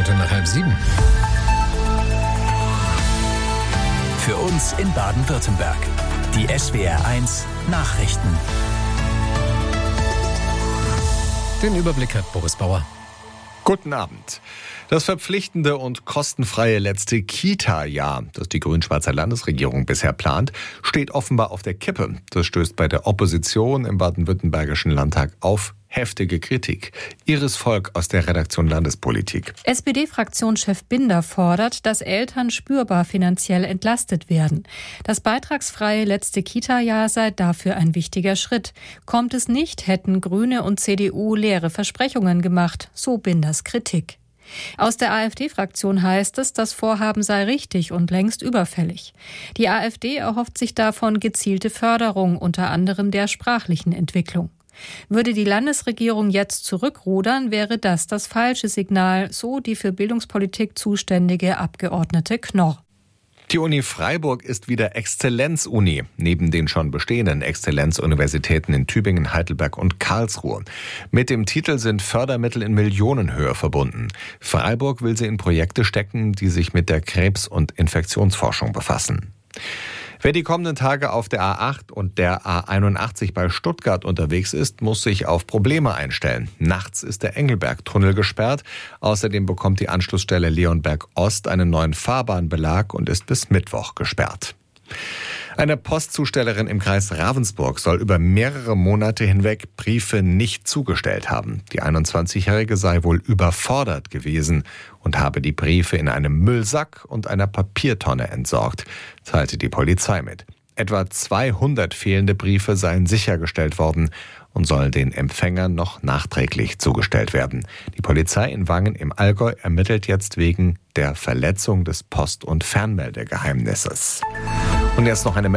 6:15. Für uns in Baden-Württemberg. Die SWR1 Nachrichten. Den Überblick hat Boris Bauer. Guten Abend. Das verpflichtende und kostenfreie letzte Kita-Jahr, das die grün-schwarze Landesregierung bisher plant, steht offenbar auf der Kippe. Das stößt bei der Opposition im baden-württembergischen Landtag auf heftige Kritik. Iris Volk aus der Redaktion Landespolitik. SPD-Fraktionschef Binder fordert, dass Eltern spürbar finanziell entlastet werden. Das beitragsfreie letzte Kita-Jahr sei dafür ein wichtiger Schritt. Kommt es nicht, hätten Grüne und CDU leere Versprechungen gemacht, so Binders Kritik. Aus der AfD-Fraktion heißt es, das Vorhaben sei richtig und längst überfällig. Die AfD erhofft sich davon gezielte Förderung, unter anderem der sprachlichen Entwicklung. Würde die Landesregierung jetzt zurückrudern, wäre das falsche Signal, so die für Bildungspolitik zuständige Abgeordnete Knorr. Die Uni Freiburg ist wieder Exzellenzuni, neben den schon bestehenden Exzellenzuniversitäten in Tübingen, Heidelberg und Karlsruhe. Mit dem Titel sind Fördermittel in Millionenhöhe verbunden. Freiburg will sie in Projekte stecken, die sich mit der Krebs- und Infektionsforschung befassen. Wer die kommenden Tage auf der A8 und der A81 bei Stuttgart unterwegs ist, muss sich auf Probleme einstellen. Nachts ist der Engelberg-Tunnel gesperrt. Außerdem bekommt die Anschlussstelle Leonberg Ost einen neuen Fahrbahnbelag und ist bis Mittwoch gesperrt. Eine Postzustellerin im Kreis Ravensburg soll über mehrere Monate hinweg Briefe nicht zugestellt haben. Die 21-Jährige sei wohl überfordert gewesen und habe die Briefe in einem Müllsack und einer Papiertonne entsorgt, teilte die Polizei mit. Etwa 200 fehlende Briefe seien sichergestellt worden und sollen den Empfängern noch nachträglich zugestellt werden. Die Polizei in Wangen im Allgäu ermittelt jetzt wegen der Verletzung des Post- und Fernmeldegeheimnisses. Und jetzt noch eine